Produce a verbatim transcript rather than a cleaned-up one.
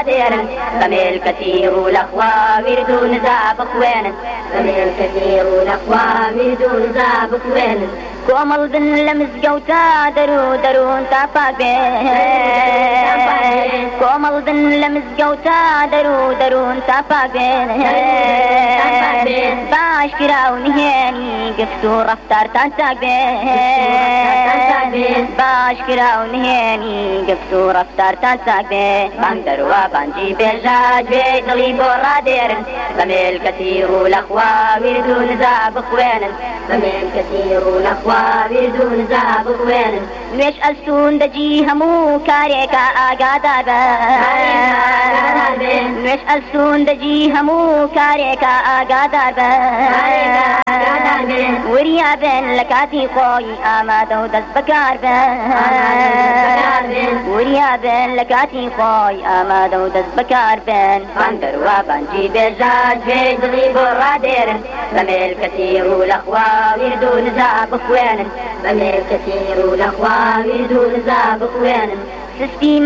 ڕادێرن بەمێل کەتیر و لەخوا ورد و نزا بخوێنن بەمێل کەتیر و لەخوا ورد و نزا بخوێنن کۆمەڵ بن لە مزگەوتا دەرو دەروون تا پاک بێن کۆمەڵ بن لە مزگەوتا دەرو دەروون تا پاک بێن باش کرا و نهێنی گفت و ڕەفتارتان چاک بێن باش کرا و نهێنی گفت و ڕەفتارتان چاک بێن بانگ دەروە بانگی بێژا گوێ دڵی بۆ ڕادێرن بەمێل کەتیر و لەخوا ورد و نزا بخوێنن بەمێل کەتیر و لەخوا ورد و نزا بخوێنن نوێش ئەستون دەجی هەموو کارێکە ئاگادار بن نوێش ئەستون دەجی هەموو کارێکە ئاگادار بن وریا بن لە کاتی خۆی ئامادە و دەست بەکار بن وریا بن لە کاتی خۆی ئامادە و دەست بەکار بن بانگ دەروە بانگی بێژا گوێ دڵی بۆ ڕادێرن بەمێل کەتیر و لەخوا ورد و نزا بخوێنن بەمێل کەتیر و لەخوا ورد و نزا بخوێنن سستی